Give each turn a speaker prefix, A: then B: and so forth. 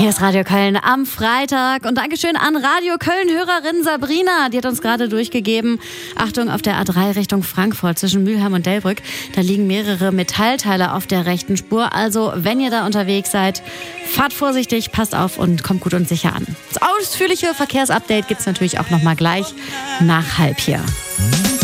A: Hier ist Radio Köln am Freitag und Dankeschön an Radio Köln-Hörerin Sabrina. Die hat uns gerade durchgegeben, Achtung, auf der A3 Richtung Frankfurt zwischen Mülheim und Delbrück, da liegen mehrere Metallteile auf der rechten Spur. Also wenn ihr da unterwegs seid, fahrt vorsichtig, passt auf und kommt gut und sicher an. Das ausführliche Verkehrsupdate gibt es natürlich auch nochmal gleich nach 5:30 hier.